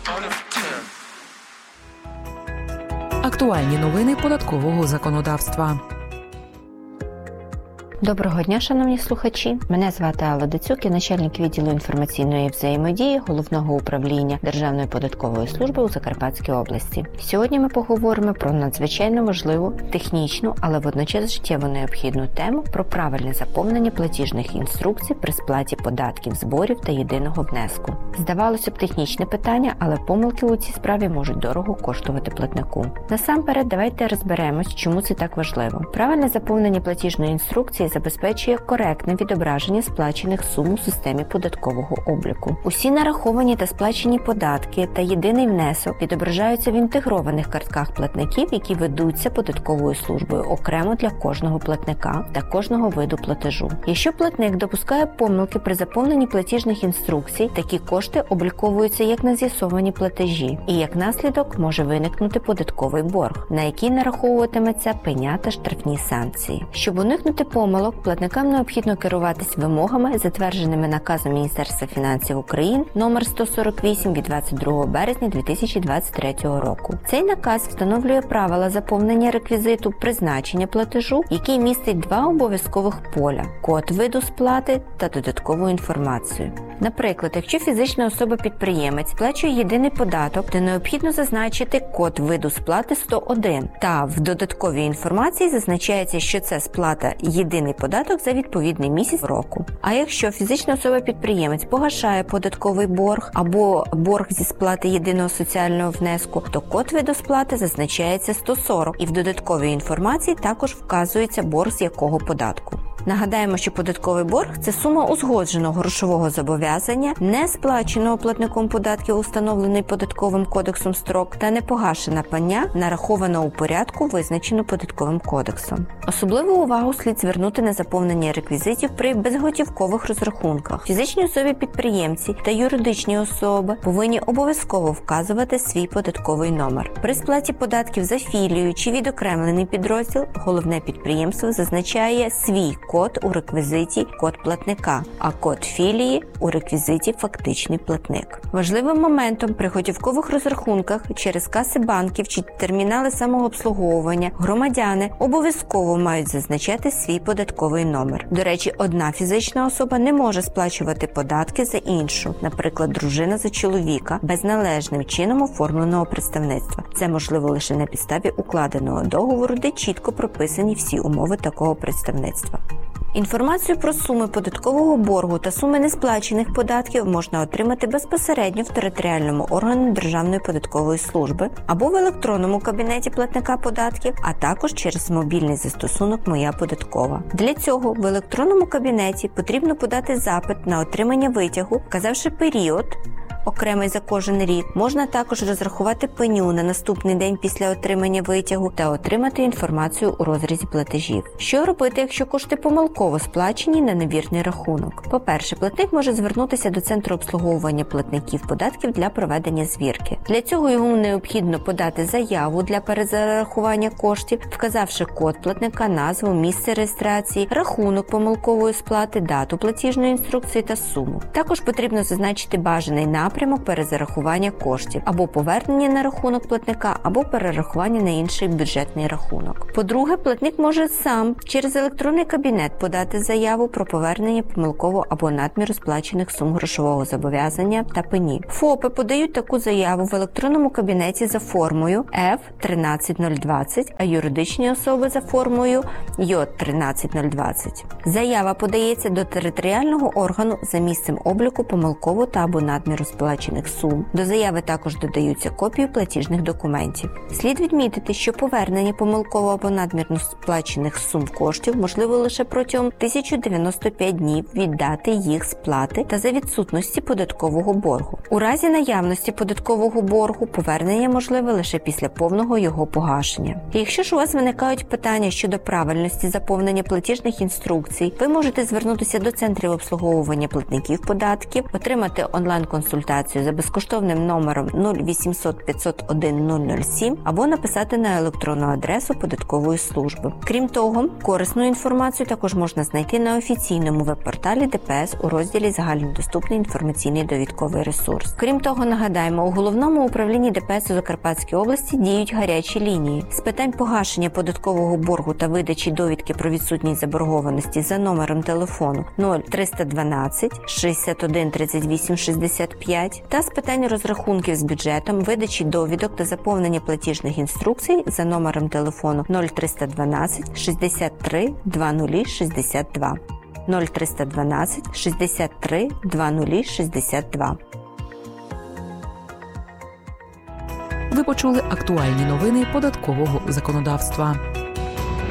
Актуальні новини податкового законодавства. Доброго дня, шановні слухачі! Мене звати Алла Дацюк, я начальник відділу інформаційної взаємодії Головного управління Державної податкової служби у Закарпатській області. Сьогодні ми поговоримо про надзвичайно важливу, технічну, але водночас життєво необхідну тему про правильне заповнення платіжних інструкцій при сплаті податків, зборів та єдиного внеску. Здавалося б, технічне питання, але помилки у цій справі можуть дорого коштувати платнику. Насамперед, давайте розберемось, чому це так важливо. Правильне заповнення платіжної інструкції забезпечує коректне відображення сплачених сум у системі податкового обліку. Усі нараховані та сплачені податки та єдиний внесок відображаються в інтегрованих картках платників, які ведуться податковою службою окремо для кожного платника та кожного виду платежу. Якщо платник допускає помилки при заповненні платіжних інструкцій, такі кошти обліковуються як нез'ясовані платежі, і як наслідок може виникнути податковий борг, на який нараховуватиметься пеня та штрафні санкції. Щоб уникнути помилок, платникам необхідно керуватись вимогами, затвердженими наказом Міністерства фінансів України номер 148 від 22 березня 2023 року. Цей наказ встановлює правила заповнення реквізиту призначення платежу, який містить два обов'язкових поля – код виду сплати та додаткову інформацію. Наприклад, якщо фізична особа-підприємець сплачує єдиний податок, то необхідно зазначити код виду сплати 101, та в додатковій інформації зазначається, що це сплата єдиний податок за відповідний місяць року. А якщо фізична особа-підприємець погашає податковий борг або борг зі сплати єдиного соціального внеску, то код виду сплати зазначається 140 і в додатковій інформації також вказується борг з якого податку. Нагадаємо, що податковий борг – це сума узгодженого грошового зобов'язання, не сплаченого платником податків, установлений податковим кодексом строк, та непогашена пеня, нарахована у порядку, визначену податковим кодексом. Особливу увагу слід звернути на заповнення реквізитів при безготівкових розрахунках. Фізичні особи-підприємці та юридичні особи повинні обов'язково вказувати свій податковий номер. При сплаті податків за філію чи відокремлений підрозділ головне підприємство зазначає свій код у реквізиті код платника, а код філії у реквізиті фактичний платник. Важливим моментом при готівкових розрахунках через каси банків чи термінали самообслуговування громадяни обов'язково мають зазначати свій податковий номер. До речі, одна фізична особа не може сплачувати податки за іншу, наприклад, дружина за чоловіка, без належним чином оформленого представництва. Це можливо лише на підставі укладеного договору, де чітко прописані всі умови такого представництва. Інформацію про суми податкового боргу та суми несплачених податків можна отримати безпосередньо в територіальному органі Державної податкової служби або в електронному кабінеті платника податків, а також через мобільний застосунок «Моя податкова». Для цього в електронному кабінеті потрібно подати запит на отримання витягу, вказавши період, окремий за кожен рік. Можна також розрахувати пеню на наступний день після отримання витягу та отримати інформацію у розрізі платежів. Що робити, якщо кошти помилково сплачені на невірний рахунок? По-перше, платник може звернутися до Центру обслуговування платників податків для проведення звірки. Для цього йому необхідно подати заяву для перезарахування коштів, вказавши код платника, назву, місце реєстрації, рахунок помилкової сплати, дату платіжної інструкції та суму. Також потрібно зазначити бажаний напрямок перезарахування коштів, або повернення на рахунок платника, або перерахування на інший бюджетний рахунок. По-друге, платник може сам через електронний кабінет подати заяву про повернення помилково або надміру сплачених сум грошового зобов'язання та пені. ФОПи подають таку заяву в електронному кабінеті за формою F13020, а юридичні особи за формою J13020. Заява подається до територіального органу за місцем обліку помилково та або надміру сплачених сум. До заяви також додаються копії платіжних документів. Слід відмітити, що повернення помилково або надмірно сплачених сум коштів можливо лише протягом 1095 днів від дати їх сплати та за відсутності податкового боргу. У разі наявності податкового боргу повернення можливе лише після повного його погашення. І якщо ж у вас виникають питання щодо правильності заповнення платіжних інструкцій, ви можете звернутися до центрів обслуговування платників податків, отримати онлайн-консультацію консультацію за безкоштовним номером 0800 501 007 або написати на електронну адресу податкової служби. Крім того, корисну інформацію також можна знайти на офіційному веб-порталі ДПС у розділі «Загальнодоступний інформаційний довідковий ресурс». Крім того, нагадаємо, у Головному управлінні ДПС у Закарпатській області діють гарячі лінії. З питань погашення податкового боргу та видачі довідки про відсутність заборгованості за номером телефону 0312 61 38 65 та з питань розрахунків з бюджетом, видачі довідок та заповнення платіжних інструкцій за номером телефону 0312 63 20 62. 0312 63 20 62. Ви почули актуальні новини податкового законодавства.